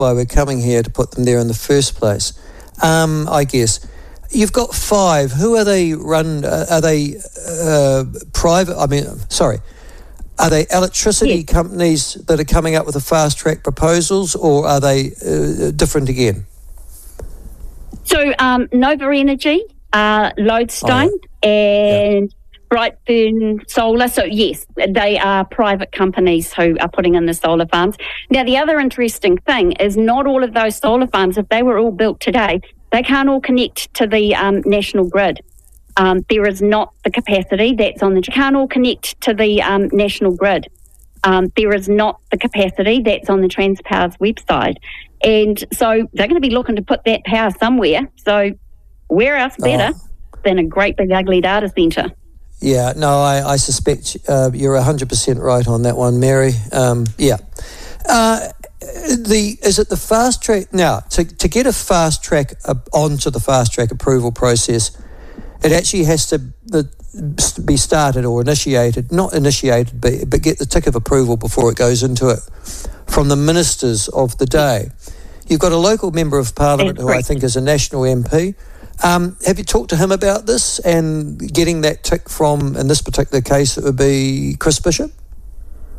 why we're coming here to put them there in the first place. I guess. You've got 5. Who are they run? Are they private? Are they electricity companies that are coming up with the fast track proposals, or are they different again? So Nova Energy, Lodestone, and Brightburn Solar. So yes, they are private companies who are putting in the solar farms. Now, the other interesting thing is not all of those solar farms, if they were all built today, they can't all connect to the national grid. There is not the capacity that's on the... Can't all connect to the national grid. There is not the capacity that's on the Transpower's website. And so they're going to be looking to put that power somewhere. So where else better than a great big ugly data centre? Yeah, no, I suspect you're 100% right on that one, Mary. Is it the fast track? Now, to get a fast track onto the fast track approval process, it actually has to be started or initiated, not initiated, but get the tick of approval before it goes into it from the ministers of the day. You've got a local member of parliament who I think is a national MP. Have you talked to him about this and getting that tick from, in this particular case, it would be Chris Bishop?